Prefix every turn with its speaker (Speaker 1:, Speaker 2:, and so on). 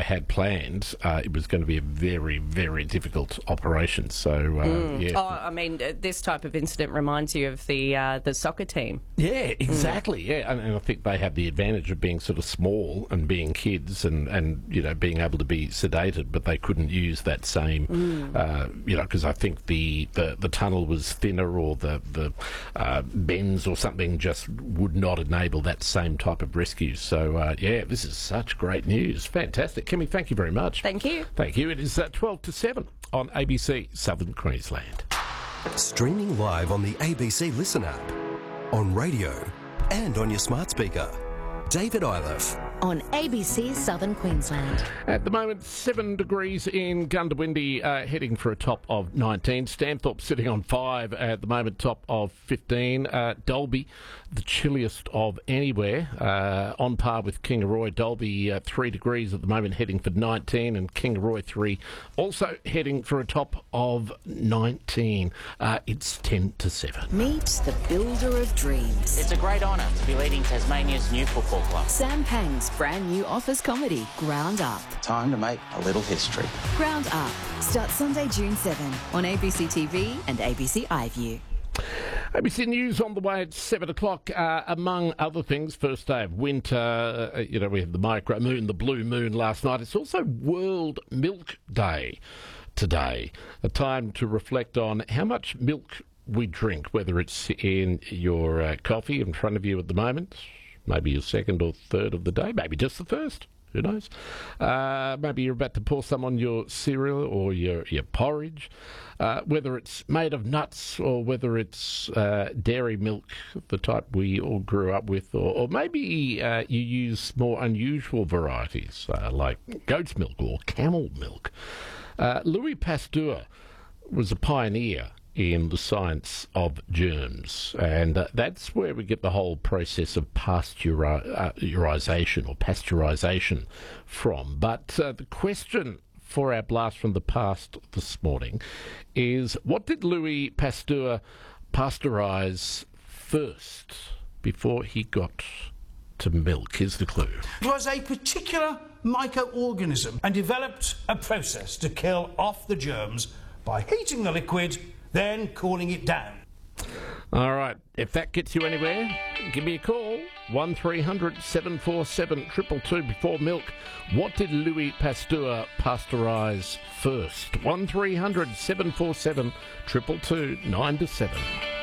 Speaker 1: had planned, it was going to be a very, very difficult operation. So, yeah.
Speaker 2: Oh, I mean, this type of incident reminds you of the soccer team.
Speaker 1: Yeah, exactly. Yeah, and I think they have the advantage of being sort of small and being kids and being able to be sedated, but they couldn't use that same, because I think the tunnel was thinner, or the bends or something just would not enable that same type of rescue. So, this is such great news. Fantastic. Kimmy, thank you very much.
Speaker 2: Thank you.
Speaker 1: Thank you. It is 12 to 7 on ABC Southern Queensland.
Speaker 3: Streaming live on the ABC Listen app, on radio and on your smart speaker. David Iliff.
Speaker 4: On ABC Southern Queensland.
Speaker 1: At the moment, 7 degrees in Gundawindi, heading for a top of 19. Stanthorpe sitting on 5 at the moment, top of 15. Dalby, the chilliest of anywhere, on par with Kingaroy. Dalby, 3 degrees at the moment, heading for 19, and Kingaroy 3, also heading for a top of 19. It's 10 to 7.
Speaker 4: Meet the builder of dreams.
Speaker 5: It's a great honour to be leading Tasmania's new football club.
Speaker 4: Sam Pang's brand new office comedy, Ground Up.
Speaker 5: Time to make a little history.
Speaker 4: Ground Up starts Sunday, June 7 on ABC TV and ABC iView.
Speaker 1: ABC News on the way at 7 o'clock. Among other things, first day of winter, we had the micro moon, the blue moon last night. It's also World Milk Day today, a time to reflect on how much milk we drink, whether it's in your coffee in front of you at the moment, maybe your second or third of the day, maybe just the first. Who knows? Maybe you're about to pour some on your cereal or your porridge. Whether it's made of nuts or whether it's dairy milk, the type we all grew up with, or maybe you use more unusual varieties like goat's milk or camel milk. Louis Pasteur was a pioneer in the science of germs, and that's where we get the whole process of pasteurisation from. But the question for our blast from the past this morning is, what did Louis Pasteur pasteurise first before he got to milk? Here's the clue.
Speaker 6: It was a particular microorganism and developed a process to kill off the germs by heating the liquid, then cooling it down.
Speaker 1: All right, if that gets you anywhere, give me a call, 1300 747 222 before milk. What did Louis Pasteur pasteurise first? 1300 747 222 9 to 7.